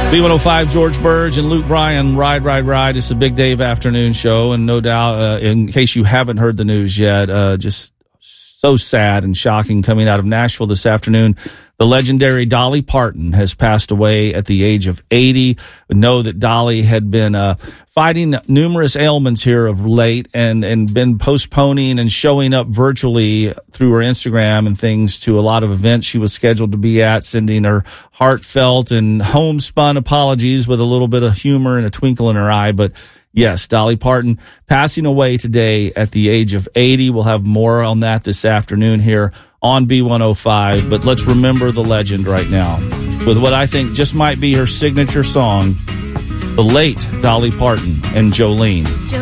B105, George Burge and Luke Bryan, Ride. It's a Big Dave afternoon show, and no doubt, in case you haven't heard the news yet, just so sad and shocking coming out of Nashville this afternoon. The legendary Dolly Parton has passed away at the age of 80. We know that Dolly had been fighting numerous ailments here of late and been postponing and showing up virtually through her Instagram and things to a lot of events she was scheduled to be at, sending her heartfelt and homespun apologies with a little bit of humor and a twinkle in her eye. But yes, Dolly Parton passing away today at the age of 80. We'll have more on that this afternoon here on B105. But let's remember the legend right now with what I think just might be her signature song, the late Dolly Parton and Jolene.